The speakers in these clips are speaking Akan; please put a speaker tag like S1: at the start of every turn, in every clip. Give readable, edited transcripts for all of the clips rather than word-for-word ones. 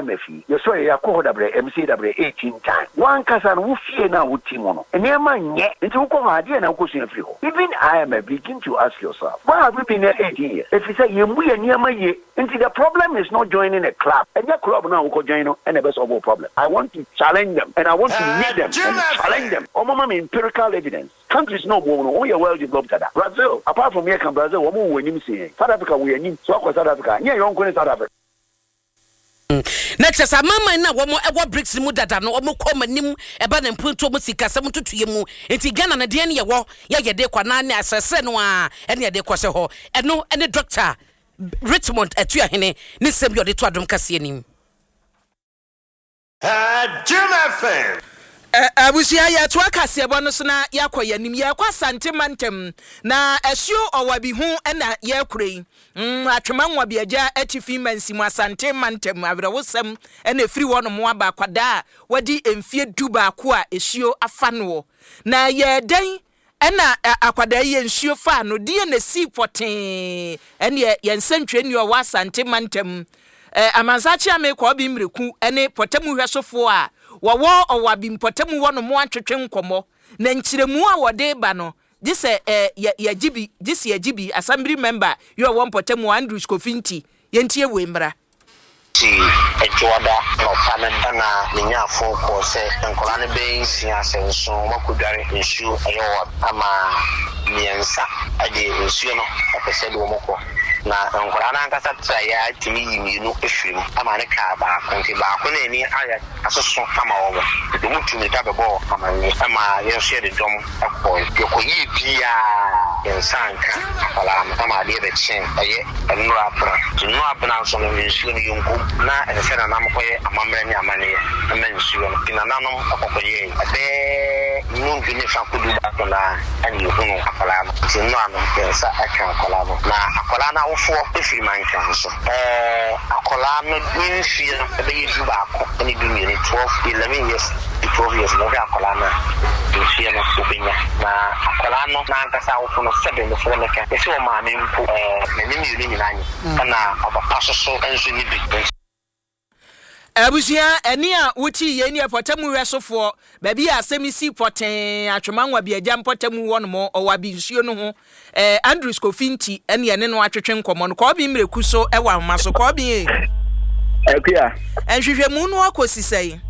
S1: mefi you saw ya ko da bre MC da bre 18 times one kasa no fie na wuti mo no enema nye nti wo ko ma de na ko so free ho even I am begin to ask yourself why have you been here 18 years if you say you mu enema ye nti the problem is not joining a club and your club now ko join no and the best of all problem I want to challenge them and I want to meet them and challenge them mama empirical evidence countries no go no we are well developed that Brazil apart from here can Brazil wo mu wanim say South Africa we anim so akọ South Africa nya yon ko ni South Africa
S2: next mama na wo bricks mu dada no wo kọ manim eba na mpunto mu sika sem tutuye mu enti Ghana na de ne ye wo ye de kwa na ne asese no a ene ye de kwose ho eno ene doctor Richmond atuahene ne sem yo de to adom kase anim
S3: Jim FM
S4: abusia ya to akase ebo no so na yakoya nim ya kwa santemantem na asio owabi hu na ya kurei atwema nwabi agya atifi mansimu asantemantem abrewosem na efiri wono mo aba kwada wadi emfie duba ko a esio afano na ye den na akwada ye nsuo fa no die na si poten ene ye nsantwe ni o wa santemantem amansachi ame ko bi mreku ene potemu hwesofo a wo owabi mpotemu wono mo atwetwe nkomo na nkyiremu a wode ba no dise ya jibi assembly member you one potemu Andrew Scofinti yentie wembra
S5: ejoda no panenda na nya fo ko se nkola ne be nsia senso makudare nsu ayo ama miensa ade nsu no apese do moko na nkola na nkasa tra ya timi yiminu efiri ama ne ka ba konti ba ko na ni aya asoso ama wo do mutumi da bebo ama ni ama yenso de dom akọ yokoyi bia yensanka akala ama de be chen aye enu apra so no nsu ni yonko na esena na mkoye amamre ni amane na mensuo no kina nanom akokoye abe nungu ni fa kudu ba na ani hunu akala no tinu anu pensa aka akala no na akala na wofo efiri mankan so akala no nwinfie no ebe yedu ba akọ ni du ni 11 years 12 years no akala na nwinfie no obenya na akala no na nkasa wofo no 7 no fo meka ese o ma me mpo na ni mi ni nanyi na abapaso so enso ni bi
S4: abusia eni a wuti ye ni potemu hwesofo ba bi asemisi poten atwemanwa bi agya potemu wono mo owabi nsuo no ho Andrew Scofinti ene ne no atwetwe nkomo no ko bi mreku so ewa homa so ko bi
S6: akuya
S4: enhwehwemu no akosisai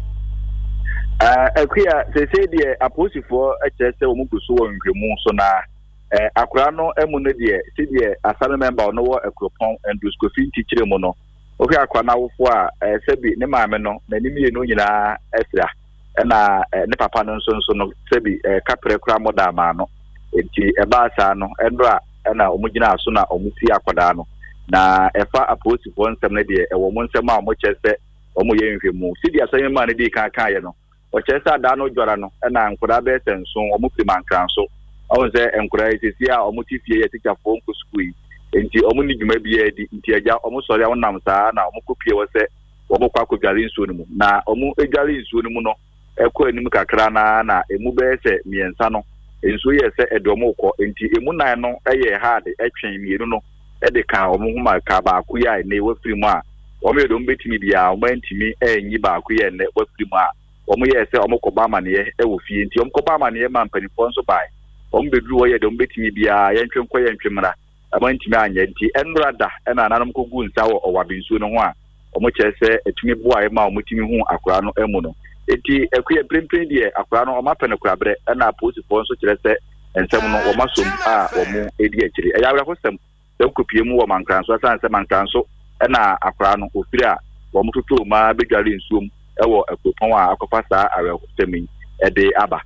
S6: akuya sese de aposifo echese wo mukuso wo nhwemu so na akura no emu no de se de asane member no wo akropon Andrew Scofinti kiremu no ofi akwana wofo a sebi ne maame no na ni mienu nyina esra na ne papa no nso no sebi kapre kura moda ma no enti ebaasa no endra na omugina aso na omuti akwada no na efa aposifo nsem ne de ewo mo nsem a mo kyese omo ye nhwemu sidi asanye ma ne de kan ye no o kyese ada no dwara no na nkoda be senso omo primankran so o ze enkora etisi a omuti fie ye tikafo nko skui enti omo ni dwuma bia di enti agya omo sori a wonam saa na omo kopie wo se omo kwa kodware nsuo no mu na omo edware nsuo no mu no ekọ anim kakra na emu be se miensa no ensuo ye se edomo kọ enti emu nan no eye hard etwen mienu no ede ka omo huma ka ba ku ya na wafiri mu a omo edom betimi bia omo antimi enyi ba ku ya na wafiri mu a omo ye se omo kọ ba mane e wo fie enti omo kọ ba mane ma mpanifo nso bai omo beduru wo ye edom betimi bia yentwe nkọ yentwemra amantimi anya nti enrada na nanom kogu nsa wo owabensuo no ho a omo kyese etumi boae ma omutimi hu akora no emu no enti ekuye prempren die akora no omapene kurabre na aposifo nso kyerese ensem no omasom a omo edi akire eyawra kosem ekopie mu wo mankranso asanse mankranso na akora no ofiri a omo tutu ma bedware nsuom ewo ekopon a akofa saa awe kosemi ede aba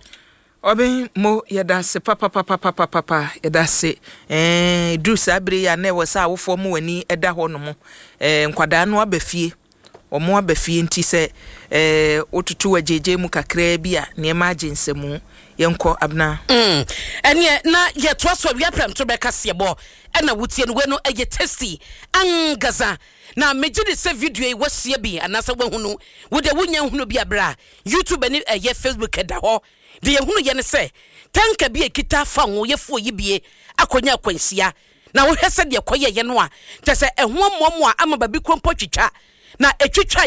S4: obi mo yedase papa yedase du sabre ya na wasa wofo mo wani eda ho no mo nkwada no abafie omo abafie nti se otutu wajeje mu kakra bi a ne ma agensemu yenko abna
S2: ene na yetwaso wi apram to be kase bo na wutie no we no eye tasty angaza na mejide se video e wasie bi anasa wahunu wo de wonya hunu bi abra YouTube ni eye Facebook da ho de yehunu ye ne se tanka bi ekita fa wo yefo yibie akonya akwansia na wo hwese de koye ye no a tese ehwo mmom a ama babi krompo twitwa na etwitwa